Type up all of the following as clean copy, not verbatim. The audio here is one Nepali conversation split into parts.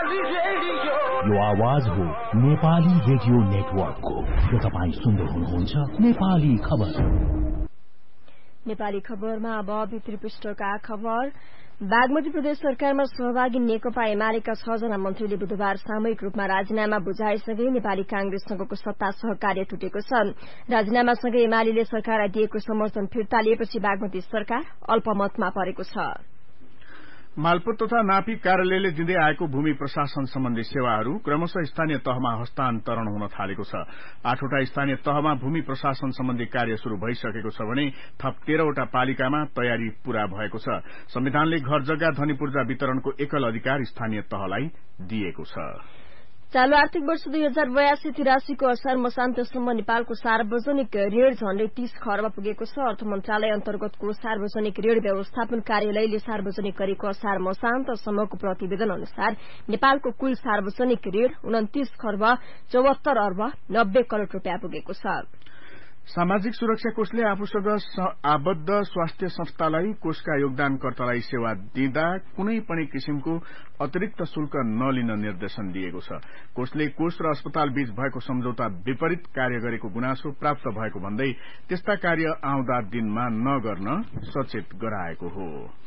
यो आवाज हो नेपाली रेडियो नेटवर्कको। यो तपाईँ सुन्दै हुनुहुन्छ नेपाली खबर। नेपाली खबरमा अब भित्री पृष्ठका खबर। बागमती प्रदेश सरकारमा सहभागी नेकपा एमालेका 6 जना मन्त्रीले बुधबार सामूहिक रूपमा राजीनामा बुझाएसँगै नेपाली कांग्रेससँगको सत्ता सहकार्य टुटेको छ। राजीनामासँगै एमाले सरकारलाई दिएको समर्थन फिर्ता लिएपछि बागमती सरकार अल्पमतमा परेको छ। मालपोत तथा नापी कार्यालयले दिँदै आएको भूमि प्रशासन सम्बन्धी सेवाहरू क्रमशः स्थानीय तहमा हस्तान्तरण हुन थालेको छ। 8 वटा स्थानीय तहमा भूमि प्रशासन सम्बन्धी कार्य शुरू भइसकेको छ भने थप 13 वटा पालिकामा तयारी पूरा भएको छ। संविधानले घर जग्गा ध्वनि पूर्जा वितरणको एकल अधिकार स्थानीय तहलाई दिएको छ। चालू आर्थिक वर्ष 2082-83 को असार मसान्तसम्म नेपालको सार्वजनिक ऋण झण्डै 30 खर्ब पुगेको छ। अर्थ मन्त्रालय अन्तर्गतको सार्वजनिक ऋण व्यवस्थापन कार्यालयले सार्वजनिक गरेको असार मसान्तसम्मको प्रतिवेदन अनुसार नेपालको कुल सार्वजनिक ऋण 29 खर्ब 74 अर्ब 90 करोड़ रूपियाँ पुगेको छ। सामाजिक सुरक्षा कोषले आफूसँग आबद्ध स्वास्थ्य संस्थालाई कोषका योगदानकर्तालाई सेवा दिँदा कुनै पनि किसिमको अतिरिक्त शुल्क नलिन निर्देशन दिएको छ। कोषले कोष र अस्पताल बीच भएको सम्झौता विपरीत कार्य गरेको गुनासो प्राप्त भएको भन्दै त्यस्ता कार्य आउँदा दिनमा नगर्न सचेत गराएको हो।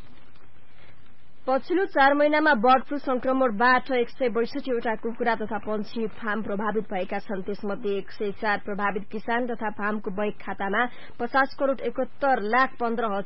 पछिल्लो 4 महिनामा बर्ड फ्लू संक्रमणबाट 162 वटा कुखुरा तथा पंक्षी फार्म प्रभावित भएका छन्। त्यसमध्ये 104 प्रभावित किसान तथा फार्मको बैंक खातामा 50 करोड़ 71 लाख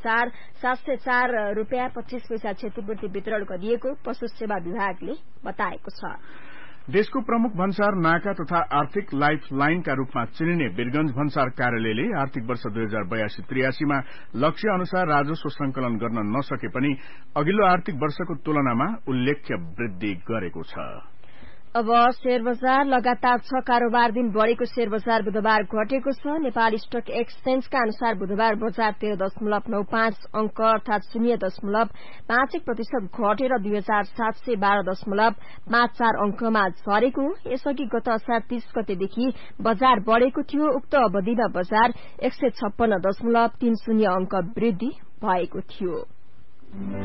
15,704 रूपियाँ 25 पैसा क्षतिपूर्ति वितरण गरिएको पशु सेवा विभागले बताएको छ। देशको प्रमुख भन्सार नाका तथा आर्थिक लाइफ लाइनका रूपमा चिनिने वीरगंज भन्सार कार्यालयले आर्थिक वर्ष 2082-83 मा लक्ष्य अनुसार राजस्व संकलन गर्न नसके पनि अघिल्लो आर्थिक वर्षको तुलनामा उल्लेख्य वृद्धि गरेको छ। अब शेयर बजार लगातार 6 कारोबार दिन बढ़ेको शेयर बजार बुधबार घटेको छ। नेपाली स्टक एक्सचेन्जका अनुसार बुधबार बजार 13.95 अंक अर्थात 0.51% घटेर 2712.54 अंकमा झरेको। यसअघि गत असार 30 गतेदेखि बजार बढ़ेको थियो। उक्त अवधिमा बजार 156.30 अंक वृद्धि भएको थियो।